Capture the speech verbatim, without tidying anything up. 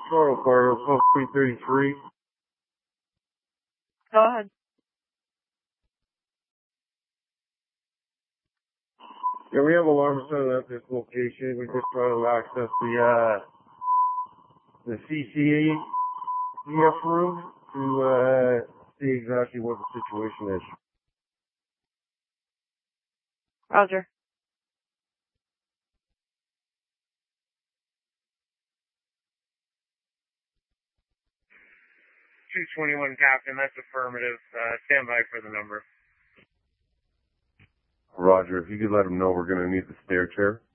Total car, three thirty-three. Go ahead. Yeah, we have alarm set at this location. We're just trying to access the, uh, the C C A E F room to, uh, see exactly what the situation is. Roger. two twenty-one, Captain. That's affirmative. Uh, stand by for the number. Roger. If you could let him know we're going to need the stair chair.